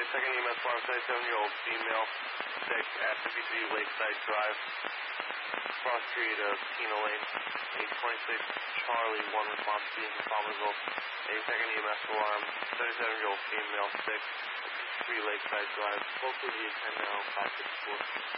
second EMS alarm, 77-year-old female, sick at 53 Lakeside Drive, cross street of Tina Lane, 826 Charlie, 1 response team from Palmersville. A second EMS alarm, 77-year-old female, sick at 53 Lakeside Drive, local 10 now, 554.